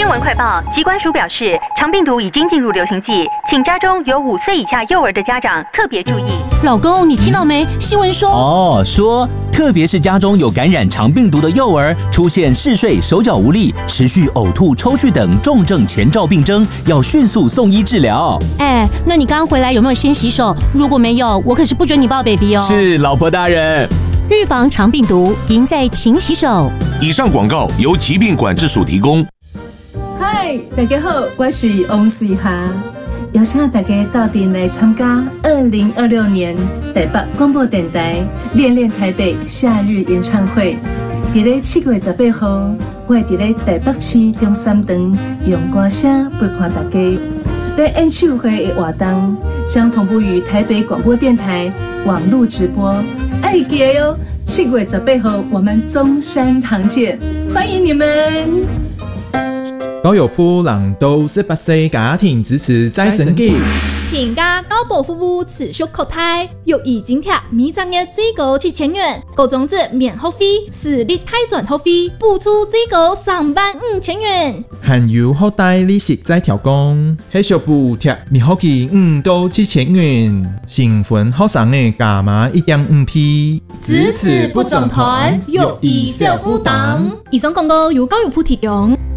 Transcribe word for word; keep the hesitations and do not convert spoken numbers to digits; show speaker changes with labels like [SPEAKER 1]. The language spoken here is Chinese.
[SPEAKER 1] 闻快报，疾管署表示，肠病毒已经进入流行季，请家中有五岁以下幼儿的家长特别注意。
[SPEAKER 2] 老公，你听到没？新闻说
[SPEAKER 3] 哦，说特别是家中有感染肠病毒的幼儿，出现嗜睡、手脚无力、持续呕吐、抽搐等重症前兆病征，要迅速送医治疗。
[SPEAKER 2] 哎，那你刚刚回来有没有先洗手？如果没有，我可是不准你抱 baby 哦。
[SPEAKER 3] 是，老婆大人。
[SPEAKER 2] 预防肠病毒，赢在勤洗手。
[SPEAKER 4] 以上广告由疾病管制署提供。
[SPEAKER 5] 嗨，大家好，我是王水霞，邀请大家到店来参加二零二六年台北广播电台恋恋台北夏日演唱会。伫咧七月十八号，我会伫咧台北市中山堂用歌声陪伴大家。在演唱会的活动将同步于台北广播电台网络直播，爱记得哟！七月十八号我们中山堂见，欢迎你们！
[SPEAKER 6] 高友夫朗都十八岁家庭支持再生机。
[SPEAKER 7] 平價高保服務持續擴大，育兒津貼每張月最高七千元，高中職免學費，私立大專學費補助最高三萬五千元。
[SPEAKER 6] 含有學貸利息再調降，繼續補貼免學費五到七千元，新婚學生嘅加碼一點五倍。
[SPEAKER 7] 支持不總團，育兒小負擔。以上廣告由教育部提供。